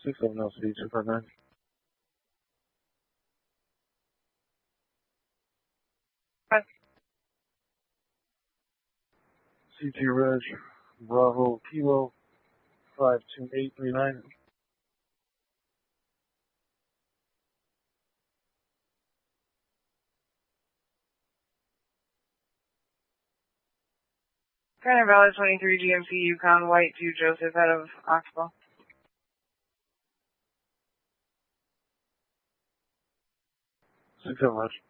67 LCD 259. Hi. CT Reg, Bravo Kilo 52839. Pioneer Valley 23 GMC Yukon White 2 Joseph out of Oxbow. 67 Reg.